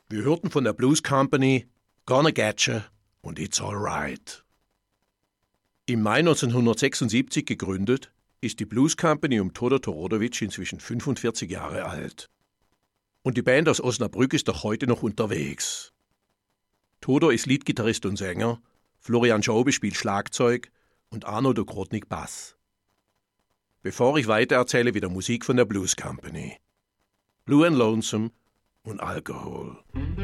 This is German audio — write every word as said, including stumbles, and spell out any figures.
Wir hörten von der Blues Company Gonna Getcha und It's Alright. Im Mai neunzehnhundertsechsundsiebzig gegründet, ist die Blues Company um Todor Torodovic inzwischen fünfundvierzig Jahre alt. Und die Band aus Osnabrück ist auch heute noch unterwegs. Todor ist Leadgitarrist und Sänger, Florian Schaube spielt Schlagzeug und Arno Dukrotnik Bass. Bevor ich weiter erzähle, wieder Musik von der Blues Company. Blue and Lonesome und Alcohol.